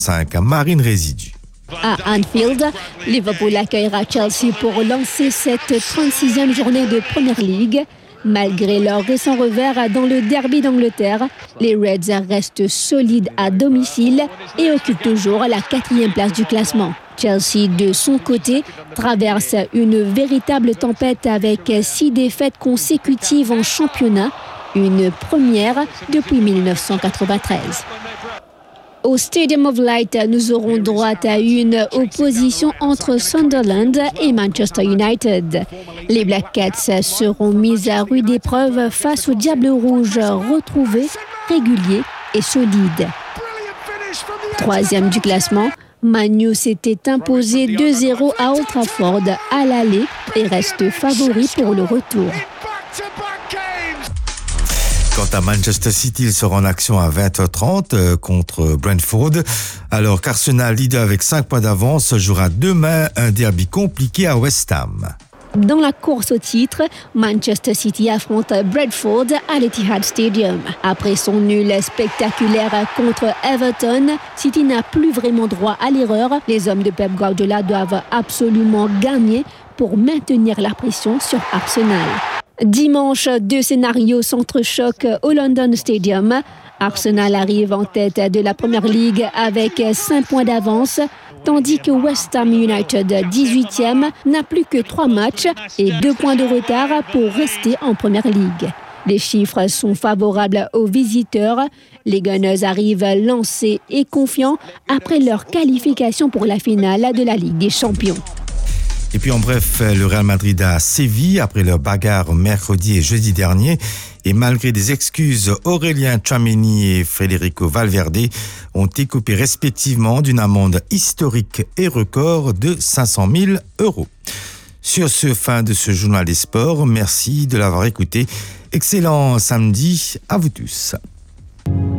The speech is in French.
5 à Marine Résidu. À Anfield, Liverpool accueillera Chelsea pour lancer cette 36e journée de Premier League. Malgré leur récent revers dans le derby d'Angleterre, les Reds restent solides à domicile et occupent toujours la 4e place du classement. Chelsea, de son côté, traverse une véritable tempête avec 6 défaites consécutives en championnat, une première depuis 1993. Au Stadium of Light, nous aurons droit à une opposition entre Sunderland et Manchester United. Les Black Cats seront mises à rude épreuve face aux Diables Rouges retrouvés, réguliers et solides. 3e du classement, Man U s'était imposé 2-0 à Old Trafford à l'aller et reste favori pour le retour. Quant à Manchester City, il sera en action à 20h30 contre Brentford, alors qu'Arsenal, leader avec 5 points d'avance, jouera demain un derby compliqué à West Ham. Dans la course au titre, Manchester City affronte Brentford à l'Etihad Stadium. Après son nul spectaculaire contre Everton, City n'a plus vraiment droit à l'erreur. Les hommes de Pep Guardiola doivent absolument gagner pour maintenir la pression sur Arsenal. Dimanche, 2 scénarios s'entrechoquent au London Stadium. Arsenal arrive en tête de la Premier League avec 5 points d'avance, tandis que West Ham United, 18e, n'a plus que 3 matchs et 2 points de retard pour rester en Premier League. Les chiffres sont favorables aux visiteurs. Les Gunners arrivent lancés et confiants après leur qualification pour la finale de la Ligue des Champions. Et puis en bref, le Real Madrid a sévi après leur bagarre mercredi et jeudi dernier. Et malgré des excuses, Aurélien Tchouaméni et Federico Valverde ont été coupés respectivement d'une amende historique et record de 500 000 €. Sur ce, fin de ce journal des sports. Merci de l'avoir écouté. Excellent samedi à vous tous.